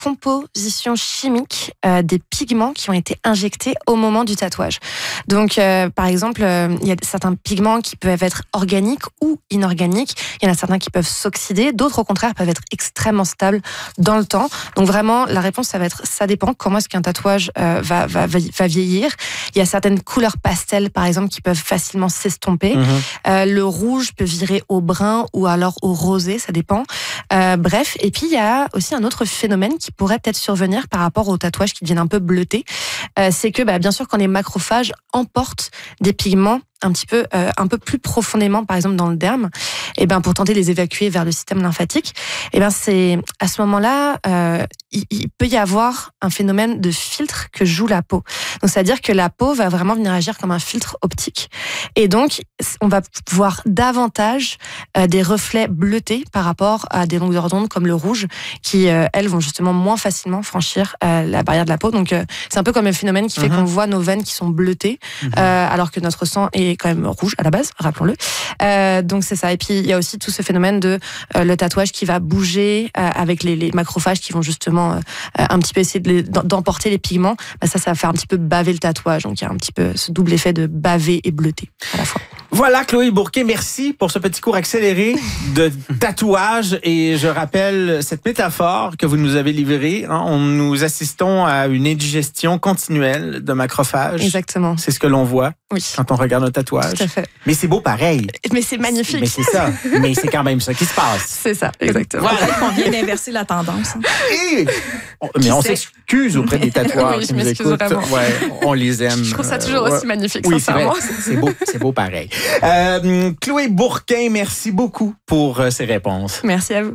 composition chimique des pigments qui ont été injectés au moment du tatouage. Donc, par exemple, il y a certains pigments qui peuvent être organiques ou inorganiques. Il y en a certains qui peuvent s'oxyder, d'autres au contraire peuvent être extrêmement stables dans le temps. Donc vraiment, la réponse, ça dépend comment est-ce qu'un tatouage va vieillir. Il y a certaines couleurs pastel, par exemple, qui peuvent facilement s'estomper. Le rouge peut virer au brun ou alors au rosé, ça dépend. Bref, et puis il y a aussi un autre phénomène qui pourrait peut-être survenir par rapport aux tatouages qui deviennent un peu bleutés. C'est que, bien sûr, quand les macrophages emportent des pigments un peu plus profondément, par exemple dans le derme, et pour tenter de les évacuer vers le système lymphatique, c'est à ce moment-là, il peut y avoir un phénomène de filtre que joue la peau. Donc, c'est-à-dire que la peau va vraiment venir agir comme un filtre optique, et donc on va voir davantage des reflets bleutés par rapport à des longueurs d'onde comme le rouge, qui elles vont justement moins facilement franchir la barrière de la peau. Donc c'est un peu comme un phénomène qui fait qu'on voit nos veines qui sont bleutées, alors que notre sang est quand même rouge à la base, rappelons-le. Donc c'est ça. Et puis il y a aussi tout ce phénomène de le tatouage qui va bouger avec les macrophages qui vont justement un petit peu essayer d'emporter les pigments. Ça va faire un petit peu baver le tatouage. Donc il y a un petit peu ce double effet de baver et bleuter à la fois. Voilà, Chloé Bourquet, merci pour ce petit cours accéléré de tatouage. Et je rappelle cette métaphore que vous nous avez livrée. Nous assistons à une indigestion continuelle de macrophages. Exactement. C'est ce que l'on voit quand on regarde un tatouage. Tout à fait. Mais c'est beau pareil. Mais c'est magnifique. Mais c'est ça. Mais c'est quand même ça qui se passe. C'est ça, exactement. Voilà, on vient d'inverser la tendance. Mais on s'excuse auprès des tatoueurs oui, qui nous écoutent. On les aime. Je trouve ça toujours aussi magnifique, sincèrement. C'est beau, c'est beau pareil. Chloé Bourquin, merci beaucoup pour ces réponses. Merci à vous.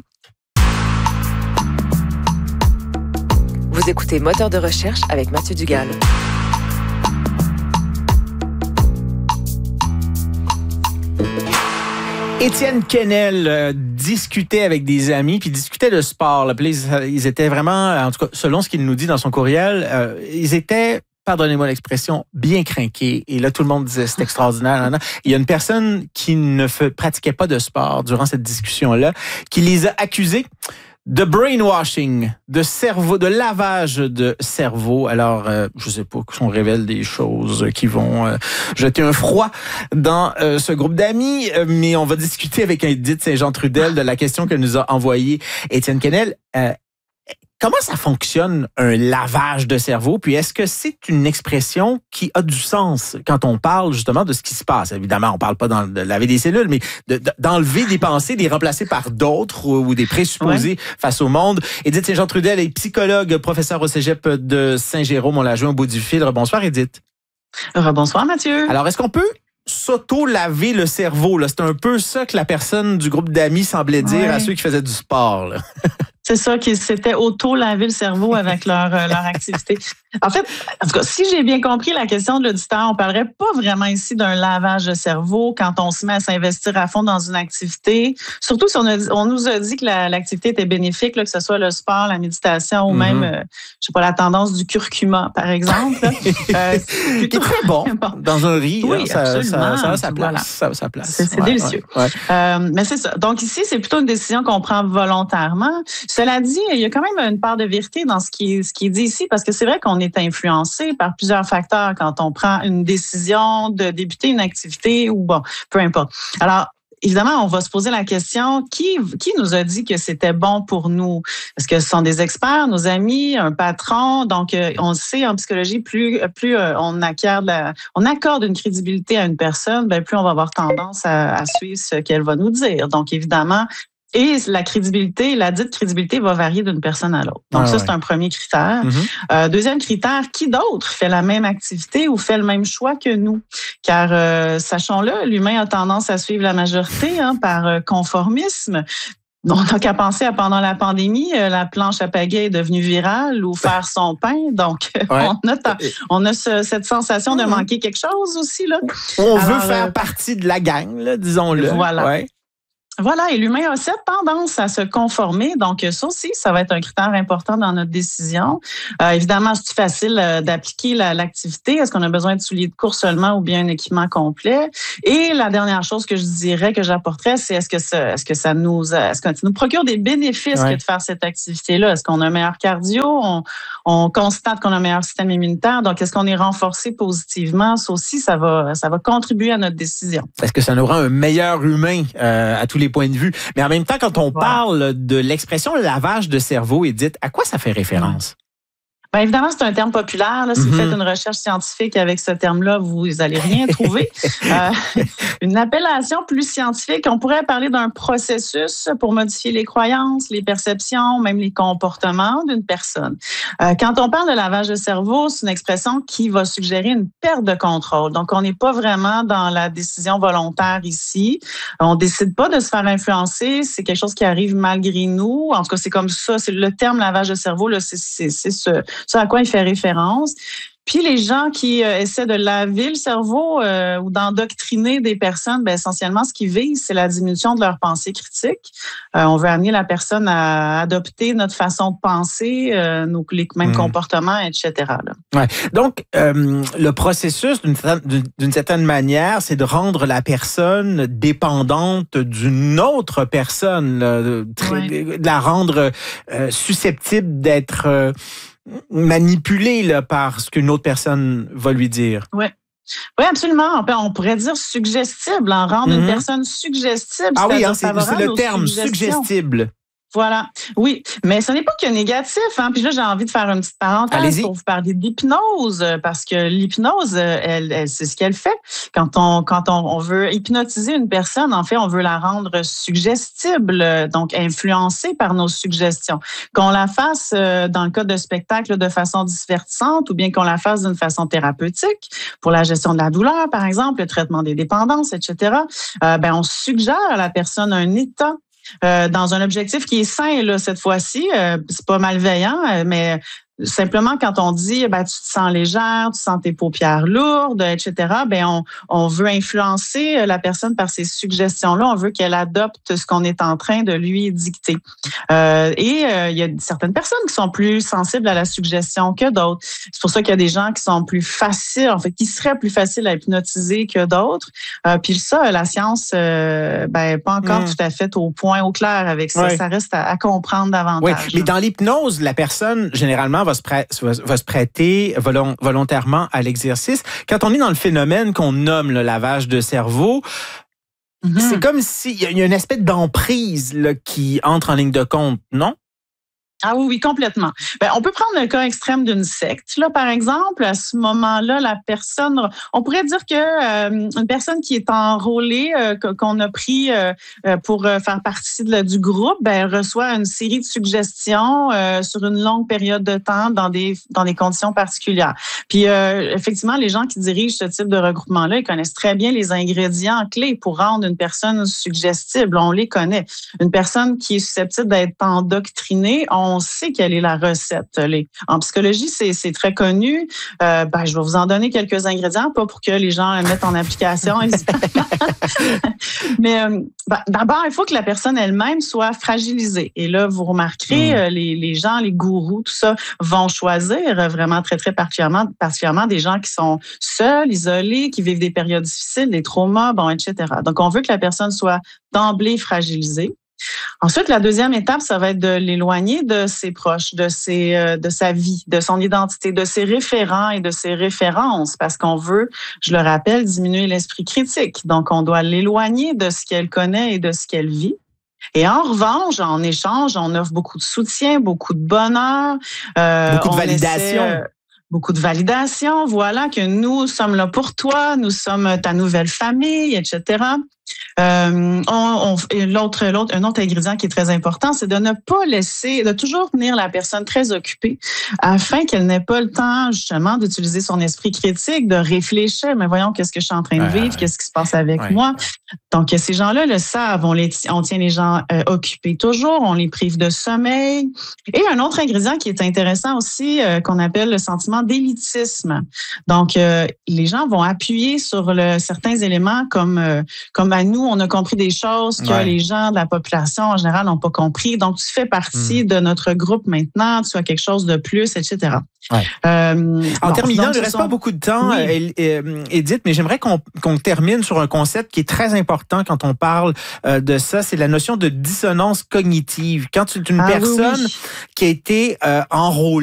Vous écoutez Moteur de recherche avec Mathieu Dugal. Étienne Kennel discutait avec des amis, puis discutait de sport. Puis ils étaient vraiment, en tout cas, selon ce qu'il nous dit dans son courriel, ils étaient, pardonnez-moi l'expression, bien crinqués. Et là, tout le monde disait, c'est extraordinaire. Il y a une personne qui ne pratiquait pas de sport durant cette discussion-là, qui les a accusés de brainwashing, de lavage de cerveau. Alors, je sais pas qu'on révèle des choses qui vont jeter un froid dans ce groupe d'amis, mais on va discuter avec Edith Saint-Jean-Trudel de la question que nous a envoyée Étienne Kennel. Comment ça fonctionne, un lavage de cerveau? Puis est-ce que c'est une expression qui a du sens quand on parle justement de ce qui se passe? Évidemment, on parle pas de laver des cellules, mais d'enlever des pensées, de les remplacer par d'autres ou des présupposés face au monde. Edith Saint-Jean-Trudel est psychologue, professeure au cégep de Saint-Jérôme. On l'a joué au bout du fil. Bonsoir, Edith. Bonsoir, Mathieu. Alors, est-ce qu'on peut s'auto-laver le cerveau? Là? C'est un peu ça que la personne du groupe d'amis semblait dire à ceux qui faisaient du sport. Là. C'est ça, qu'ils s'étaient auto-lavé le cerveau avec leur activité. En fait, en tout cas, si j'ai bien compris la question de l'auditeur, on parlerait pas vraiment ici d'un lavage de cerveau quand on se met à s'investir à fond dans une activité. Surtout si on nous a dit que l'activité était bénéfique, là, que ce soit le sport, la méditation ou même, je sais pas, la tendance du curcuma, par exemple. Qui est très bon dans un riz. Oui, ça a sa place. Voilà. Ça a sa place. C'est délicieux. Ouais. Mais c'est ça. Donc ici, c'est plutôt une décision qu'on prend volontairement. Cela dit, il y a quand même une part de vérité dans ce qui est dit ici, parce que c'est vrai qu'on est influencé par plusieurs facteurs quand on prend une décision de débuter une activité ou peu importe. Alors, évidemment, on va se poser la question, qui nous a dit que c'était bon pour nous? Est-ce que ce sont des experts, nos amis, un patron? Donc, on sait en psychologie, plus on accorde une crédibilité à une personne, plus on va avoir tendance à suivre ce qu'elle va nous dire. Donc, évidemment, et la dite crédibilité va varier d'une personne à l'autre. Donc, c'est un premier critère. Deuxième critère, qui d'autre fait la même activité ou fait le même choix que nous? Car, sachons-le, l'humain a tendance à suivre la majorité par conformisme. On n'a qu'à penser à pendant la pandémie, la planche à pagaie est devenue virale ou faire son pain. Donc, on a cette sensation de manquer quelque chose aussi. Là. On veut faire partie de la gang, là, disons-le. Voilà. Ouais. Voilà, et l'humain a cette tendance à se conformer. Donc, ça aussi, ça va être un critère important dans notre décision. Évidemment, c'est facile d'appliquer l'activité. Est-ce qu'on a besoin de souliers de course seulement ou bien un équipement complet? Et la dernière chose que je dirais, que j'apporterais, c'est est-ce que ça nous procure des bénéfices que de faire cette activité-là? Est-ce qu'on a un meilleur cardio? On constate qu'on a un meilleur système immunitaire. Donc, est-ce qu'on est renforcé positivement? Ça aussi, ça va contribuer à notre décision. Est-ce que ça nous rend un meilleur humain à tous les points de vue? Mais en même temps, quand on parle de l'expression lavage de cerveau, Édith, à quoi ça fait référence? Bien, évidemment, c'est un terme populaire. Là. Si vous faites une recherche scientifique avec ce terme-là, vous n'allez rien trouver. Une appellation plus scientifique, on pourrait parler d'un processus pour modifier les croyances, les perceptions, même les comportements d'une personne. Quand on parle de lavage de cerveau, c'est une expression qui va suggérer une perte de contrôle. Donc, on n'est pas vraiment dans la décision volontaire ici. On ne décide pas de se faire influencer. C'est quelque chose qui arrive malgré nous. En tout cas, c'est comme ça. C'est le terme lavage de cerveau, là, c'est ce à quoi il fait référence. Puis les gens qui essaient de laver le cerveau ou d'endoctriner des personnes, bien, essentiellement, ce qu'ils visent, c'est la diminution de leur pensée critique. On veut amener la personne à adopter notre façon de penser, les mêmes comportements, etc. Là. Ouais. Donc, le processus, d'une certaine manière, c'est de rendre la personne dépendante d'une autre personne, de la rendre susceptible d'être manipulé là, par ce qu'une autre personne va lui dire. Oui. Oui, absolument. On pourrait dire suggestible, rendre une personne suggestible. Ah oui, c'est le terme, suggestible. Voilà. Oui, mais ce n'est pas que négatif. Puis là, j'ai envie de faire une petite parenthèse pour vous parler d'hypnose, parce que l'hypnose, elle c'est ce qu'elle fait. Quand on veut hypnotiser une personne, en fait, on veut la rendre suggestible, donc influencée par nos suggestions. Qu'on la fasse dans le cas de spectacle de façon divertissante ou bien qu'on la fasse d'une façon thérapeutique pour la gestion de la douleur, par exemple, le traitement des dépendances, etc. On suggère à la personne un état dans un objectif qui est sain, là, cette fois-ci. C'est pas malveillant, mais simplement quand on dit tu te sens légère, tu sens tes paupières lourdes, etc., on veut influencer la personne par ces suggestions-là. On veut qu'elle adopte ce qu'on est en train de lui dicter. Il y a certaines personnes qui sont plus sensibles à la suggestion que d'autres. C'est pour ça qu'il y a des gens qui sont plus faciles, en fait, qui seraient plus faciles à hypnotiser que d'autres. Puis ça, la science, pas encore tout à fait au point, au clair avec ça. Ça reste à comprendre davantage. Oui, mais dans l'hypnose, la personne, généralement, va se prêter volontairement à l'exercice. Quand on est dans le phénomène qu'on nomme le lavage de cerveau, c'est comme s'il y a une espèce d'emprise là, qui entre en ligne de compte, non? Ah oui, complètement. On peut prendre le cas extrême d'une secte, là, par exemple. À ce moment-là, la personne, on pourrait dire que une personne qui est enrôlée, qu'on a pris pour faire partie du groupe, elle reçoit une série de suggestions sur une longue période de temps dans des conditions particulières. Puis effectivement, les gens qui dirigent ce type de regroupement-là, ils connaissent très bien les ingrédients clés pour rendre une personne suggestible. On les connaît. Une personne qui est susceptible d'être endoctrinée, on sait quelle est la recette. En psychologie, c'est très connu. Je vais vous en donner quelques ingrédients, pas pour que les gens les mettent en application, évidemment. Mais d'abord, il faut que la personne elle-même soit fragilisée. Et là, vous remarquerez, les gens, les gourous, tout ça, vont choisir vraiment très, très particulièrement des gens qui sont seuls, isolés, qui vivent des périodes difficiles, des traumas, etc. Donc, on veut que la personne soit d'emblée fragilisée. Ensuite, la deuxième étape, ça va être de l'éloigner de ses proches, de sa vie, de son identité, de ses référents et de ses références, parce qu'on veut, je le rappelle, diminuer l'esprit critique. Donc, on doit l'éloigner de ce qu'elle connaît et de ce qu'elle vit. Et en revanche, en échange, on offre beaucoup de soutien, beaucoup de bonheur. Beaucoup de validation. Beaucoup de validation, voilà, que nous sommes là pour toi, nous sommes ta nouvelle famille, etc. Un autre ingrédient qui est très important, c'est de ne pas de toujours tenir la personne très occupée afin qu'elle n'ait pas le temps, justement, d'utiliser son esprit critique, de réfléchir, mais voyons, qu'est-ce que je suis en train de vivre, qu'est-ce qui se passe avec moi. Donc, ces gens-là le savent, on tient les gens occupés toujours, on les prive de sommeil. Et un autre ingrédient qui est intéressant aussi, qu'on appelle le sentiment d'élitisme. Donc, les gens vont appuyer sur certains éléments comme à nous, on a compris des choses que les gens de la population en général n'ont pas compris. Donc, tu fais partie de notre groupe maintenant, tu as quelque chose de plus, etc. Ouais. En terminant, il ne reste pas beaucoup de temps, Édith, mais j'aimerais qu'on termine sur un concept qui est très important quand on parle de ça, c'est la notion de dissonance cognitive. Quand tu es une personne qui a été enrôlée